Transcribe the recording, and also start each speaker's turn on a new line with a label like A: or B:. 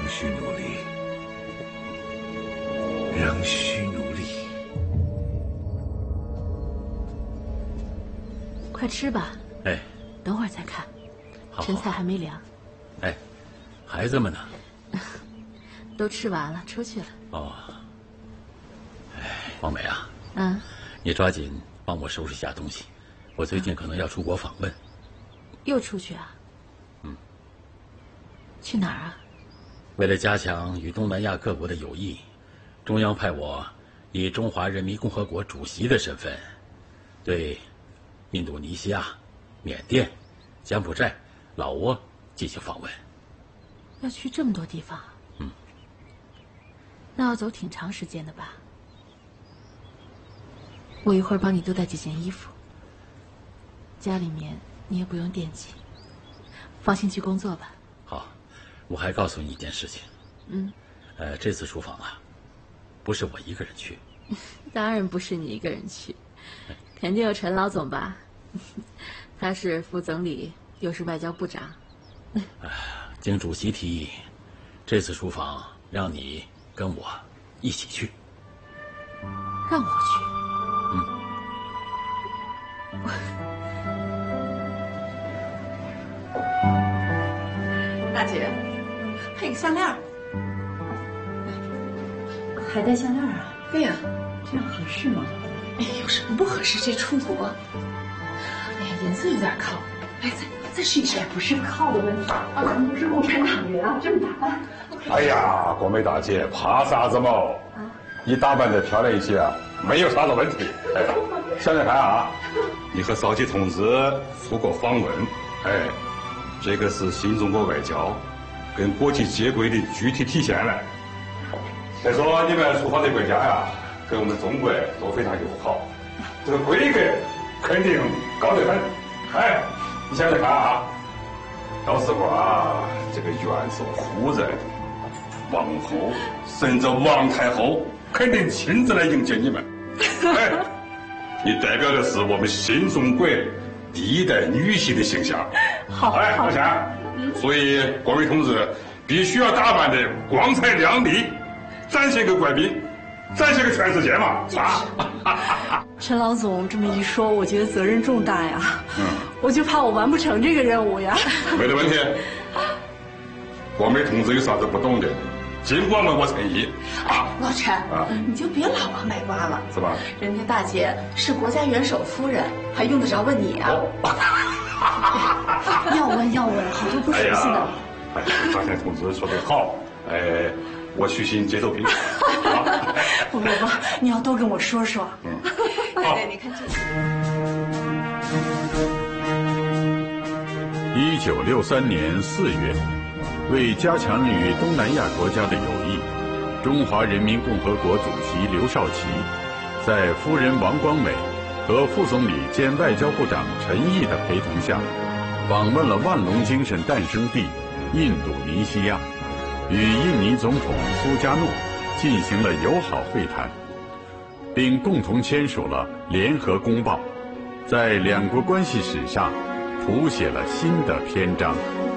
A: 需努力，仍需努力。
B: 快吃吧。
C: 哎，
B: 等会儿再看，
C: 好
B: 陈菜还没凉。
C: 哎，孩子们呢？
B: 都吃完了，出去了。
C: 哦。哎，王梅啊，
B: 嗯，
C: 你抓紧帮我收拾一下东西，我最近可能要出国访问。
B: 又出去啊？
C: 嗯。
B: 去哪儿啊？
C: 为了加强与东南亚各国的友谊，中央派我以中华人民共和国主席的身份，对印度尼西亚、缅甸、柬埔寨、老挝进行访问。
B: 要去这么多地方？
C: 嗯。
B: 那要走挺长时间的吧？我一会儿帮你多带几件衣服，家里面你也不用惦记，放心去工作吧。
C: 好，我还告诉你一件事情。
B: 嗯。
C: 这次出访啊，不是我一个人去。
B: 当然不是你一个人去，肯定有陈老总吧？他是副总理，又是外交部长。
C: 经主席提议，这次出访让你跟我一起去。
B: 让我去？
D: 大姐，配个项链。
B: 还戴项链啊？
D: 对呀，
B: 这样合适吗？
D: 哎，有什么不合适？这出国，哎呀，颜色有点靠。哎，再试一试。
B: 不是靠的问题啊，咱们不是共产党员啊，这么打扮。
E: 哎呀，国美大姐，怕啥子嘛？你打扮得漂亮一些啊，没有啥子问题。哎，想想看啊，你和少奇同志出国访问，哎，这个是新中国外交跟国际接轨的具体体现了。再说你们出访的国家呀，跟我们中国都非常友好，这个规格肯定高得很。哎，你想想看啊，到时候啊，这个元首、夫人、王后，甚至王太后，肯定亲自来迎接你们。哎，你代表的是我们新中国第一代女性的形象。
B: 好，
E: 哎，老乡，所以各位同志必须要打扮得光彩亮丽，展现给国民，展现给全世界嘛，啊！
D: 陈老总这么一说，我觉得责任重大呀。我就怕我完不成这个任务呀。
E: 没得问题。国美同志有啥子不懂的，尽管问我诚意。
D: 老陈，你就别老往外刮了，
E: 是吧？
D: 人家大姐是国家元首夫人，还用得着问你啊？要问，好多不熟悉的。
E: 哎，张先同志说得好，哎，我虚心接受批评。
D: 不，你要多跟我说说。
E: 好，
D: 你看这。
F: 1963年4月，为加强与东南亚国家的友谊，中华人民共和国主席刘少奇在夫人王光美和副总理兼外交部长陈毅的陪同下，访问了万隆精神诞生地印度尼西亚，与印尼总统苏加诺进行了友好会谈，并共同签署了联合公报，在两国关系史上谱写了新的篇章。